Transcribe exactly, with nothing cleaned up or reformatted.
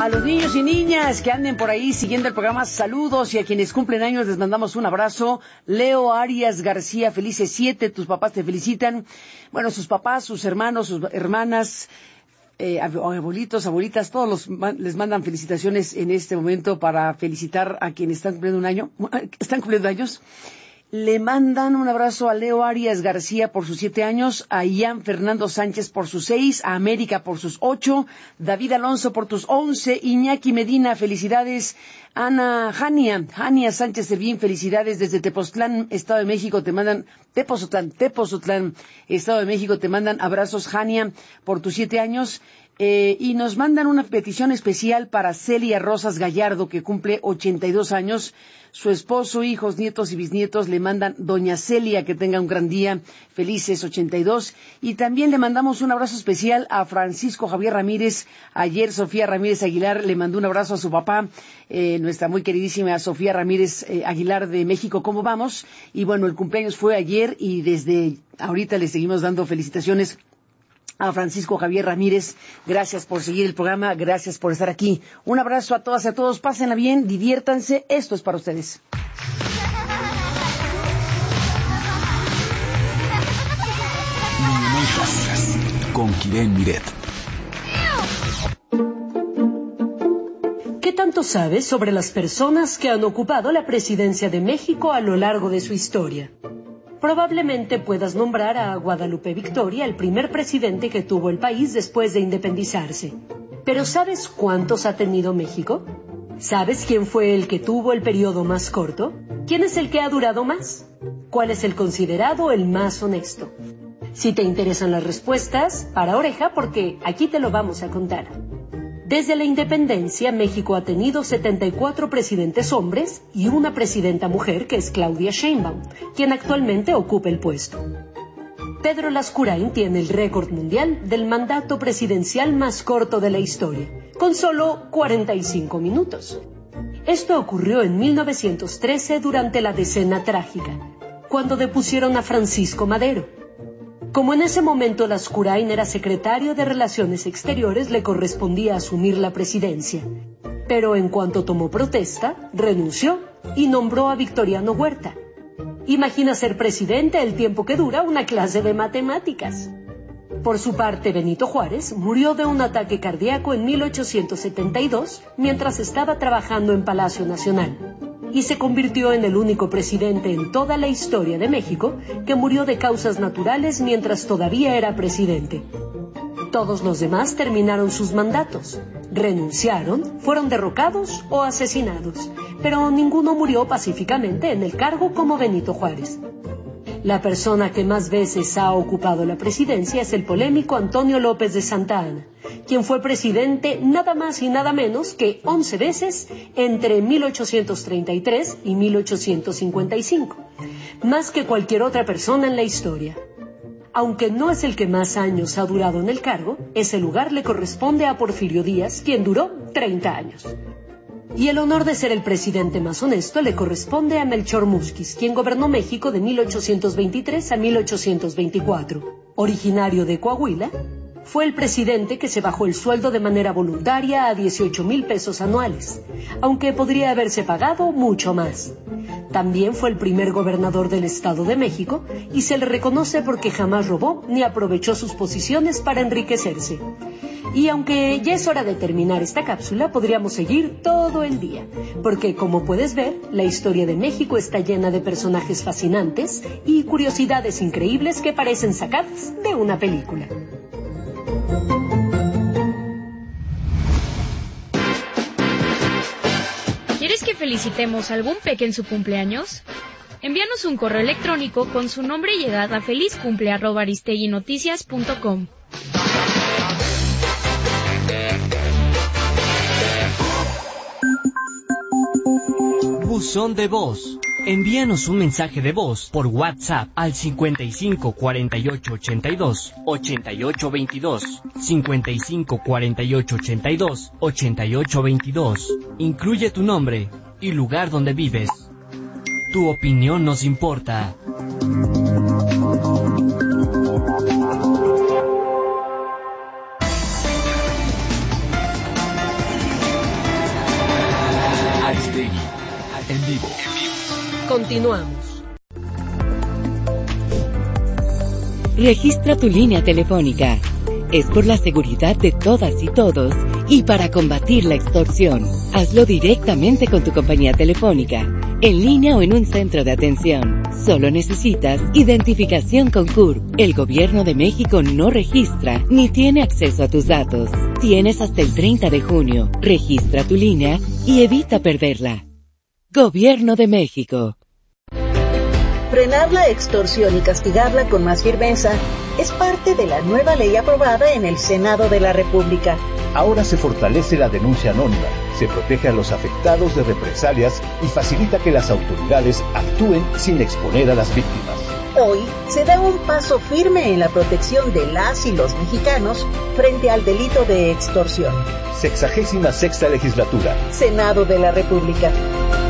A los niños y niñas que anden por ahí siguiendo el programa, saludos, y a quienes cumplen años les mandamos un abrazo. Leo Arias García, felices siete, tus papás te felicitan. Bueno, sus papás, sus hermanos, sus hermanas, eh, abuelitos, abuelitas, todos los les mandan felicitaciones en este momento para felicitar a quienes están cumpliendo un año, están cumpliendo años. Le mandan un abrazo a Leo Arias García por sus siete años, a Ian Fernando Sánchez por sus seis, a América por sus ocho, David Alonso por tus once, Iñaki Medina, felicidades, Ana Jania, Jania Sánchez Servín, felicidades desde Tepoztlán, Estado de México, te mandan, Tepozotlán, Tepozotlán, Estado de México, te mandan abrazos, Jania, por tus siete años. Eh, y nos mandan una petición especial para Celia Rosas Gallardo, que cumple ochenta y dos años. Su esposo, hijos, nietos y bisnietos le mandan doña Celia, que tenga un gran día, felices ochenta y dos. Y también le mandamos un abrazo especial a Francisco Javier Ramírez. Ayer Sofía Ramírez Aguilar le mandó un abrazo a su papá, eh, nuestra muy queridísima Sofía Ramírez eh, Aguilar de México. ¿Cómo vamos? Y bueno, el cumpleaños fue ayer y desde ahorita le seguimos dando felicitaciones a Francisco Javier Ramírez. Gracias por seguir el programa, gracias por estar aquí. Un abrazo a todas y a todos, pásenla bien, diviértanse, esto es para ustedes. Con Kiren Miret. ¿Qué tanto sabes sobre las personas que han ocupado la presidencia de México a lo largo de su historia? Probablemente puedas nombrar a Guadalupe Victoria, el primer presidente que tuvo el país después de independizarse. ¿Pero sabes cuántos ha tenido México? ¿Sabes quién fue el que tuvo el periodo más corto? ¿Quién es el que ha durado más? ¿Cuál es el considerado el más honesto? Si te interesan las respuestas, para oreja porque aquí te lo vamos a contar. Desde la independencia, México ha tenido setenta y cuatro presidentes hombres y una presidenta mujer, que es Claudia Sheinbaum, quien actualmente ocupa el puesto. Pedro Lascurain tiene el récord mundial del mandato presidencial más corto de la historia, con solo cuarenta y cinco minutos. Esto ocurrió en mil novecientos trece durante la Decena Trágica, cuando depusieron a Francisco Madero. Como en ese momento Lascurain era secretario de Relaciones Exteriores, le correspondía asumir la presidencia. Pero en cuanto tomó protesta, renunció y nombró a Victoriano Huerta. Imagina ser presidente el tiempo que dura una clase de matemáticas. Por su parte, Benito Juárez murió de un ataque cardíaco en mil ochocientos setenta y dos mientras estaba trabajando en Palacio Nacional. Y se convirtió en el único presidente en toda la historia de México que murió de causas naturales mientras todavía era presidente. Todos los demás terminaron sus mandatos, renunciaron, fueron derrocados o asesinados, pero ninguno murió pacíficamente en el cargo como Benito Juárez. La persona que más veces ha ocupado la presidencia es el polémico Antonio López de Santa Anna, quien fue presidente nada más y nada menos que once veces entre mil ochocientos treinta y tres y mil ochocientos cincuenta y cinco, más que cualquier otra persona en la historia. Aunque no es el que más años ha durado en el cargo, ese lugar le corresponde a Porfirio Díaz, quien duró treinta años. Y el honor de ser el presidente más honesto le corresponde a Melchor Múzquiz, quien gobernó México de mil ochocientos veintitrés a mil ochocientos veinticuatro. Originario de Coahuila, fue el presidente que se bajó el sueldo de manera voluntaria a dieciocho mil pesos anuales, aunque podría haberse pagado mucho más. También fue el primer gobernador del Estado de México y se le reconoce porque jamás robó ni aprovechó sus posiciones para enriquecerse. Y aunque ya es hora de terminar esta cápsula, podríamos seguir todo el día, porque como puedes ver, la historia de México está llena de personajes fascinantes y curiosidades increíbles que parecen sacadas de una película. ¿Quieres que felicitemos a algún peque en su cumpleaños? Envíanos un correo electrónico con su nombre y edad a felizcumple arroba aristeguinoticias punto com. Buzón de voz. Envíanos un mensaje de voz por WhatsApp al cincuenta y cinco cuarenta y ocho ochenta y dos ochenta y ocho veintidós, cincuenta y cinco cuarenta y ocho ochenta y dos ochenta y ocho veintidós. Incluye tu nombre y lugar donde vives. Tu opinión nos importa. Aristegui. En vivo. Continuamos. Registra tu línea telefónica. Es por la seguridad de todas y todos y para combatir la extorsión. Hazlo directamente con tu compañía telefónica, en línea o en un centro de atención. Solo necesitas identificación con C U R P. El Gobierno de México no registra ni tiene acceso a tus datos. Tienes hasta el treinta de junio. Registra tu línea y evita perderla. Gobierno de México. Frenar la extorsión y castigarla con más firmeza es parte de la nueva ley aprobada en el Senado de la República. Ahora se fortalece la denuncia anónima, se protege a los afectados de represalias y facilita que las autoridades actúen sin exponer a las víctimas. Hoy se da un paso firme en la protección de las y los mexicanos frente al delito de extorsión. Sexagésima sexta legislatura. Senado de la República.